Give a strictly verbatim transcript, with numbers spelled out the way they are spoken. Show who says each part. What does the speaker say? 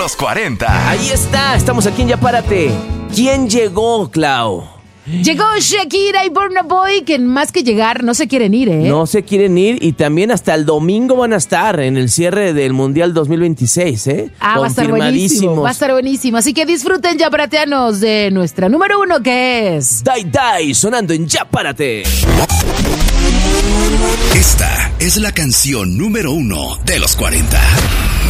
Speaker 1: los cuarenta.
Speaker 2: Ahí está, estamos aquí en Ya Párate. ¿Quién llegó, Clau?
Speaker 3: Llegó Shakira y Burna Boy, que más que llegar no se quieren ir, ¿eh?
Speaker 2: No se quieren ir y también hasta el domingo van a estar en el cierre del Mundial dos mil veintiséis, ¿eh?
Speaker 3: Ah, va a estar buenísimo, va a estar buenísimo. Así que disfruten, Ya Parateanos, de nuestra número uno, que es...
Speaker 2: Die Die, sonando en Ya Párate.
Speaker 1: Esta es la canción número uno de los cuarenta.